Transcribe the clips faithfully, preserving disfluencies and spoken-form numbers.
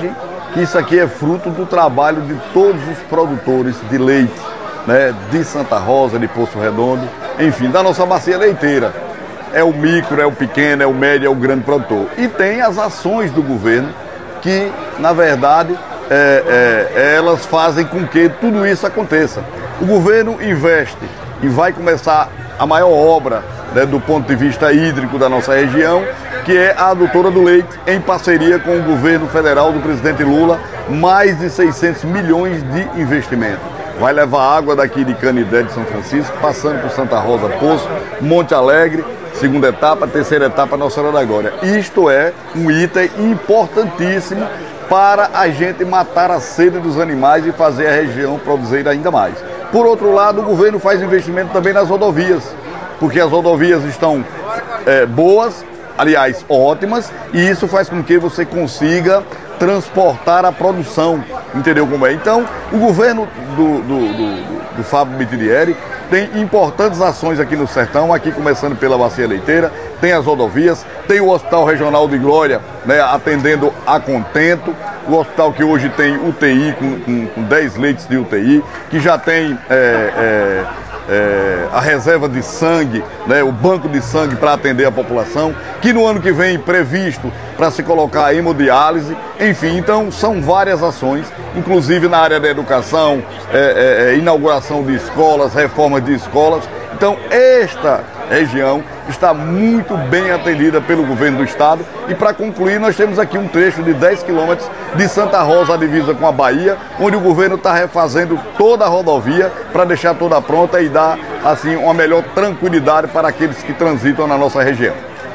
que isso aqui é fruto do trabalho de todos os produtores de leite, né, de Santa Rosa, de Poço Redondo, enfim, da nossa bacia leiteira. É o micro, é o pequeno, é o médio, é o grande produtor. E tem as ações do governo que, na verdade, é, é, elas fazem com que tudo isso aconteça. O governo investe e vai começar a maior obra, né, do ponto de vista hídrico da nossa região, que é a Adutora do Leite, em parceria com o governo federal do presidente Lula, mais de seiscentos milhões de investimento. Vai levar água daqui de Canidé de São Francisco, passando por Santa Rosa, Poço, Monte Alegre, segunda etapa, terceira etapa, Nossa Senhora da Glória. Isto é um item importantíssimo para a gente matar a sede dos animais e fazer a região produzir ainda mais. Por outro lado, o governo faz investimento também nas rodovias, porque as rodovias estão é, boas, aliás, ótimas, e isso faz com que você consiga transportar a produção, entendeu como é? Então, o governo do, do, do, do Fábio Mitidieri tem importantes ações aqui no sertão, aqui começando pela Bacia Leiteira, tem as rodovias, tem o Hospital Regional de Glória, né, atendendo a contento, o hospital que hoje tem U T I, com, com, com dez leitos de U T I, que já tem é, é, é, a reserva de sangue, né, o banco de sangue para atender a população, que no ano que vem previsto para se colocar a hemodiálise, enfim, então são várias ações, inclusive na área da educação, é, é, inauguração de escolas, reformas de escolas. Então esta região está muito bem atendida pelo governo do estado e, para concluir, nós temos aqui um trecho de dez quilômetros de Santa Rosa, a divisa com a Bahia, onde o governo está refazendo toda a rodovia para deixar toda pronta e dar assim uma melhor tranquilidade para aqueles que transitam na nossa região.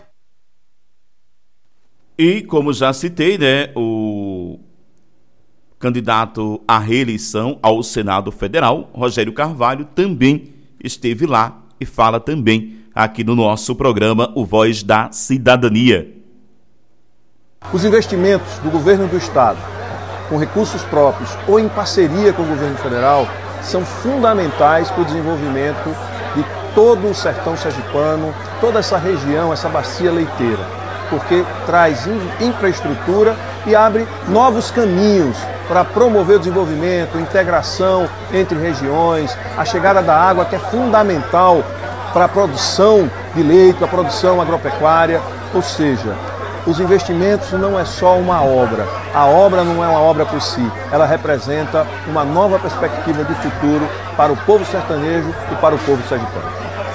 E como já citei, né, o candidato à reeleição ao Senado Federal, Rogério Carvalho, também esteve lá e fala também aqui no nosso programa O Voz da Cidadania. Os investimentos do governo do estado, com recursos próprios ou em parceria com o governo federal, são fundamentais para o desenvolvimento de todo o sertão sergipano, toda essa região, essa bacia leiteira, porque traz infraestrutura e abre novos caminhos para promover o desenvolvimento, integração entre regiões, a chegada da água, que é fundamental para a produção de leite, para a produção agropecuária. Ou seja, os investimentos não é só uma obra, a obra não é uma obra por si, ela representa uma nova perspectiva de futuro para o povo sertanejo e para o povo sergipano.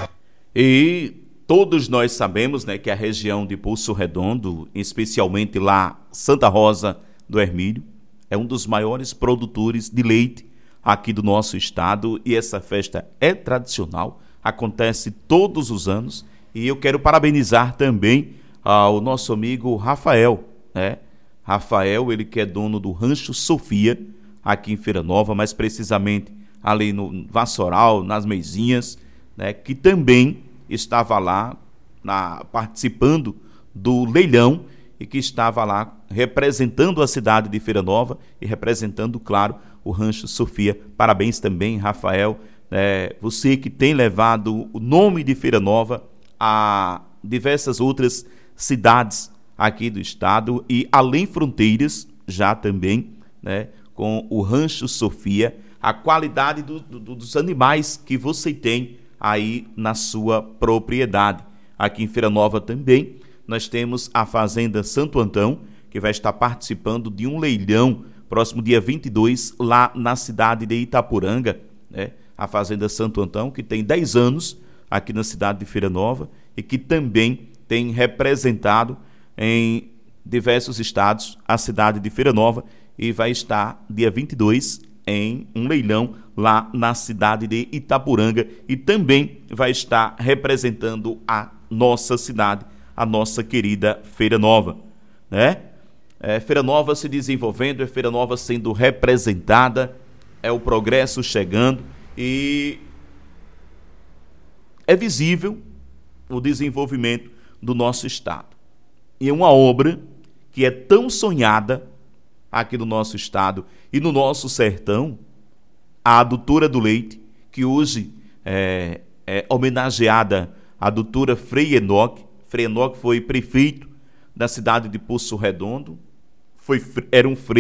E todos nós sabemos, né, que a região de Poço Redondo, especialmente lá Santa Rosa do Hermílio, é um dos maiores produtores de leite aqui do nosso estado, e essa festa é tradicional, acontece todos os anos, e eu quero parabenizar também ao nosso amigo Rafael, né? Rafael, ele que é dono do Rancho Sofia, aqui em Feira Nova, mais precisamente ali no Vassoural, nas Meizinhas, né, que também estava lá na, participando do leilão e que estava lá representando a cidade de Feira Nova e representando, claro, o Rancho Sofia. Parabéns também, Rafael, né, você que tem levado o nome de Feira Nova a diversas outras cidades aqui do estado e além fronteiras, já também, né, com o Rancho Sofia, a qualidade do, do, dos animais que você tem aí na sua propriedade. Aqui em Feira Nova também nós temos a Fazenda Santo Antão, que vai estar participando de um leilão próximo dia vinte e dois, lá na cidade de Itapuranga, né? A Fazenda Santo Antão, que tem dez anos aqui na cidade de Feira Nova e que também tem representado em diversos estados a cidade de Feira Nova, e vai estar dia vinte e dois em um leilão lá na cidade de Itapuranga, e também vai estar representando a nossa cidade, a nossa querida Feira Nova, né? É, Feira Nova se desenvolvendo, é Feira Nova sendo representada, é o progresso chegando e é visível o desenvolvimento do nosso estado. E é uma obra que é tão sonhada aqui no nosso estado e no nosso sertão, a Adutora do Leite, que hoje é, é homenageada a doutora Frei Enoque. Frei Enoque foi prefeito da cidade de Poço Redondo, foi, era um freio